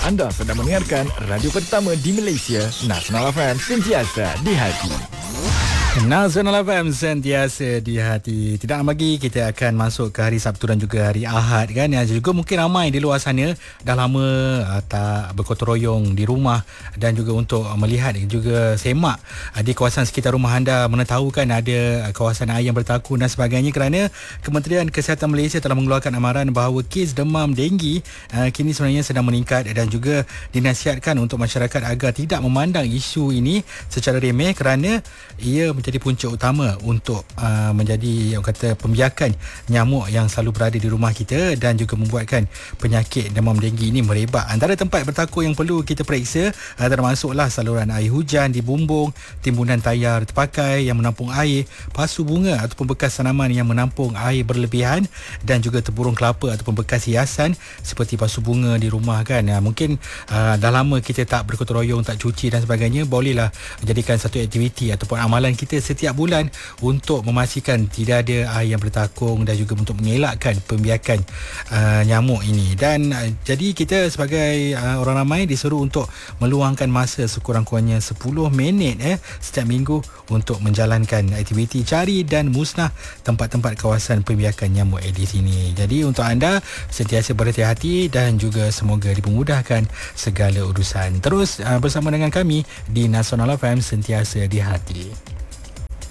Anda sedang mendengarkan radio pertama di Malaysia, Nasional FM, sentiasa di hati. Nasional FM sentiasa di hati. Tidak lama lagi kita akan masuk ke hari Sabtu dan juga hari Ahad kan. Yang juga mungkin ramai di luar sana dah lama tak bergotong royong di rumah dan juga untuk melihat juga semak di kawasan sekitar rumah anda, mana tahu kan ada kawasan air yang bertakun dan sebagainya, kerana Kementerian Kesihatan Malaysia telah mengeluarkan amaran bahawa kes demam denggi kini sebenarnya sedang meningkat dan juga dinasihatkan untuk masyarakat agar tidak memandang isu ini secara remeh, kerana ia menjadi punca utama untuk menjadi yang kata pembiakan nyamuk yang selalu berada di rumah kita dan juga membuatkan penyakit demam denggi ini merebak. Antara tempat bertakun yang perlu kita periksa termasuklah saluran air hujan di bumbung, timbunan tayar terpakai yang menampung air, pasu bunga ataupun bekas tanaman yang menampung air berlebihan, dan juga terburung kelapa ataupun bekas hiasan seperti pasu bunga di rumah kan. Mungkin dah lama kita tak bergotong royong, tak cuci dan sebagainya, bolehlah menjadikan satu aktiviti ataupun amalan kita setiap bulan untuk memastikan tidak ada air yang bertakung dan juga untuk mengelakkan pembiakan nyamuk ini. Dan jadi kita sebagai orang ramai disuruh untuk meluangkan masa sekurang-kurangnya 10 minit setiap minggu untuk menjalankan aktiviti cari dan musnah tempat-tempat kawasan pembiakan nyamuk Aedes ini. Jadi untuk anda sentiasa berhati-hati dan juga semoga dipermudahkan segala urusan. Terus bersama dengan kami di Nasional FM sentiasa di hati.